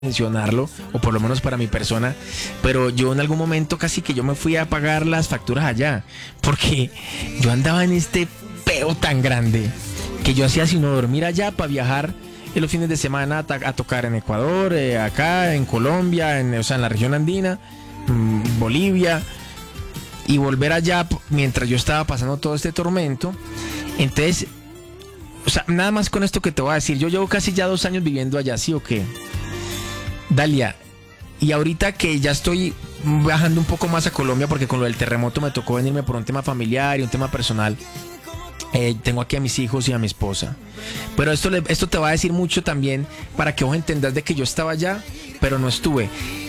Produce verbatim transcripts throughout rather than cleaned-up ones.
mencionarlo, o por lo menos para mi persona, pero yo en algún momento casi que yo me fui a pagar las facturas allá, porque yo andaba en este peo tan grande que yo hacía sino dormir allá para viajar en los fines de semana a, a tocar en Ecuador, eh, acá en Colombia, en, o sea, en la región andina, mmm, Bolivia, y volver allá mientras yo estaba pasando todo este tormento. Entonces, o sea, nada más con esto que te voy a decir, yo llevo casi ya dos años viviendo allá, ¿sí o qué? Dalia, y ahorita que ya estoy bajando un poco más a Colombia, porque con lo del terremoto me tocó venirme por un tema familiar y un tema personal, eh, tengo aquí a mis hijos y a mi esposa, pero esto, esto te va a decir mucho también para que vos entendas de que yo estaba allá, pero no estuve.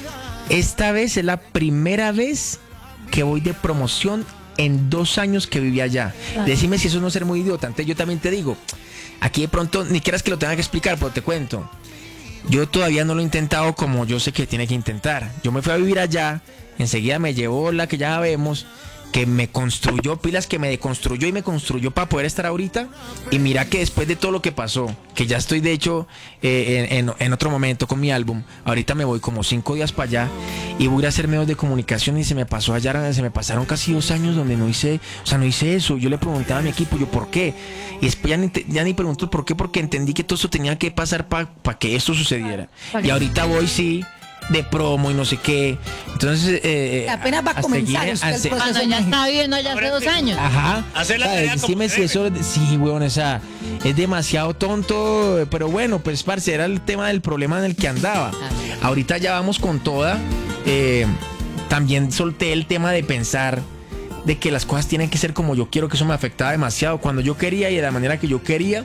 Esta vez es la primera vez que voy de promoción en dos años que viví allá. Claro. Decime si eso no es ser muy idiota. Entonces yo también te digo, aquí de pronto ni quieras que lo tenga que explicar, pero te cuento. Yo todavía no lo he intentado como yo sé que tiene que intentar. Yo me fui a vivir allá, enseguida me llevó la que ya vemos, que me construyó, pilas que me deconstruyó y me construyó para poder estar ahorita. Y mira que después de todo lo que pasó, que ya estoy de hecho eh, en, en, en otro momento con mi álbum, ahorita me voy como cinco días para allá y voy a ir a hacer medios de comunicación y se me pasó allá, se me pasaron casi dos años donde no hice, o sea, no hice eso. Yo le preguntaba a mi equipo, yo, ¿por qué? Y después ya ni, ya ni pregunto por qué, porque entendí que todo eso tenía que pasar para pa que esto sucediera. Y ahorita voy, sí, de promo y no sé qué. Entonces eh, apenas va a comenzar guía, usted el proceso. Cuando ya estaba viviendo allá hace dos años. Ajá. Hacer la tarea como Dime si eso, sí, weón, o sea, es demasiado tonto, pero bueno, pues parce, era el tema del problema en el que andaba. Ahorita ya vamos con toda. Eh, también solté el tema de pensar de que las cosas tienen que ser como yo quiero, que eso me afectaba demasiado cuando yo quería y de la manera que yo quería.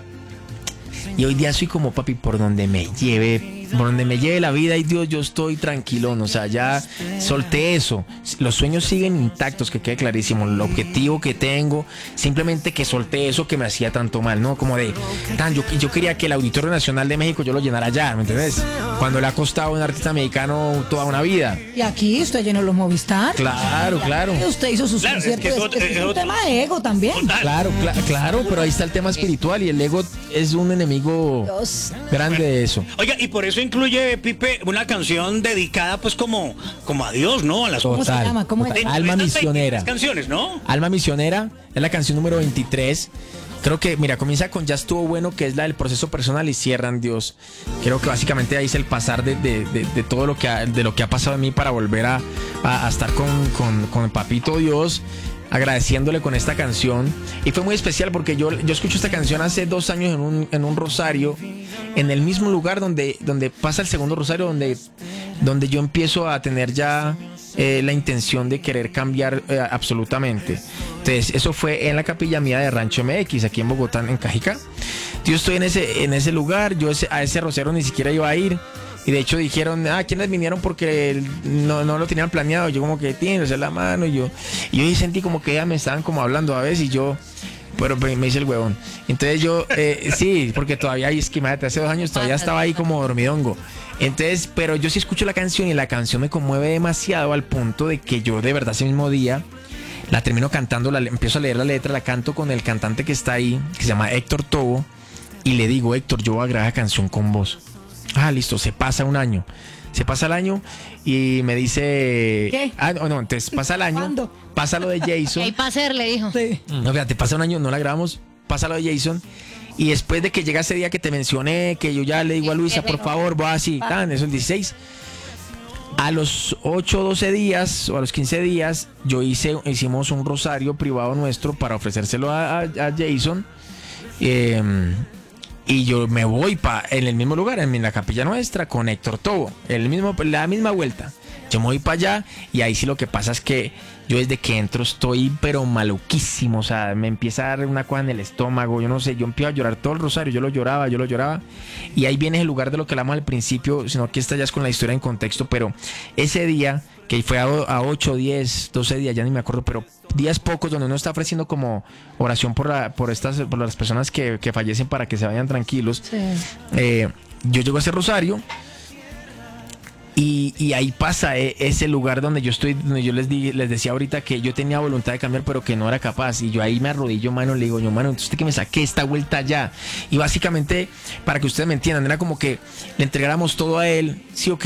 Y hoy día soy como, papi, por donde me lleve, por donde me lleve la vida y Dios, yo estoy tranquilón. O sea, ya solté eso. Los sueños siguen intactos, que quede clarísimo. El objetivo que tengo, simplemente que solté eso que me hacía tanto mal, ¿no? Como de, tan, yo, yo quería que el Auditorio Nacional de México yo lo llenara allá, ¿me entiendes? Cuando le ha costado a un artista mexicano toda una vida. Y aquí usted llenó los Movistar. Claro, claro. Y usted hizo sus Claro, conciertos. es que Es, todo- es es un otro- tema de ego también. Total. Claro, cla- claro, pero ahí está el tema espiritual y el ego es un enemigo Dios. grande de eso. Oiga, y por eso incluye, Pipe, una canción dedicada pues como, como a Dios, ¿no? A las ¿Cómo se llama? ¿Cómo se total. llama? Alma Estas misionera. veintitrés canciones, ¿no? Alma misionera es la canción número veintitrés. Creo que, mira, comienza con Ya estuvo bueno, que es la del proceso personal, y cierra en Dios. Creo que básicamente ahí es el pasar de, de, de, de todo lo que ha, de lo que ha pasado en mí para volver a, a, a estar con, con, con el papito Dios, agradeciéndole con esta canción. Y fue muy especial porque yo, yo escucho esta canción hace dos años en un, en un rosario, en el mismo lugar donde, donde pasa el segundo rosario, donde, donde yo empiezo a tener ya eh, la intención de querer cambiar eh, absolutamente. Entonces, eso fue en la capilla mía de Rancho M X, aquí en Bogotá, en Cajicá. Yo estoy en ese, en ese lugar, yo ese, a ese rosario ni siquiera iba a ir. Y de hecho dijeron, ah, ¿quiénes vinieron? Porque no, no lo tenían planeado. Yo como que tienen que hacer la mano. Y yo, y yo sentí como que ya me estaban como hablando a veces y yo, pero me hice el huevón. Entonces yo, eh, sí, porque todavía hay esquimate, hace dos años todavía estaba ahí como dormidongo. Entonces, pero yo sí escucho la canción y la canción me conmueve demasiado al punto de que yo de verdad ese mismo día la termino cantando, la, empiezo a leer la letra, la canto con el cantante que está ahí, que se llama Héctor Tobo, y le digo, Héctor, yo voy a grabar la canción con vos. Ah, listo, se pasa un año. Se pasa el año y me dice... ¿Qué? Ah, no, no, entonces pasa el año, ¿Cuándo? pasa lo de Jason. Hay para hacer, le dijo. Sí. No, fíjate, pasa un año, no la grabamos, pasa lo de Jason. Y después de que llega ese día que te mencioné, que yo ya le digo a Luisa, por favor, voy así, tan, eso es el dieciséis. A los ocho o doce días, o a los quince días, yo hice, hicimos un rosario privado nuestro para ofrecérselo a, a, a Jason. Eh, y yo me voy pa, en el mismo lugar, en la capilla nuestra, con Héctor Tobo, el mismo, la misma vuelta. Yo me voy para allá y ahí sí lo que pasa es que yo desde que entro estoy pero maluquísimo, o sea, me empieza a dar una cosa en el estómago, yo no sé, yo empiezo a llorar todo el rosario, yo lo lloraba, yo lo lloraba, y ahí viene el lugar de lo que hablamos al principio, sino que esta ya es con la historia en contexto, pero ese día, que fue a, a ocho, diez, doce días, ya ni me acuerdo, pero días pocos donde uno está ofreciendo como oración por, la, por, estas, por las personas que, que fallecen para que se vayan tranquilos, Sí. eh, yo llego a ese rosario. Y, y ahí pasa eh, ese lugar donde yo estoy, donde yo les di, les decía ahorita que yo tenía voluntad de cambiar, pero que no era capaz. Y yo ahí me arrodillo, mano, le digo, yo, mano, entonces usted que me saqué esta vuelta ya. Y básicamente, para que ustedes me entiendan, era como que le entregáramos todo a él, sí o qué.